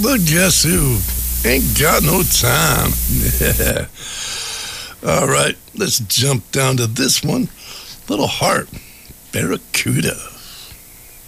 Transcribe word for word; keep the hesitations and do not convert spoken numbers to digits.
But guess who? Ain't got no time. All right, let's jump down to this one. Little Heart, Barracuda.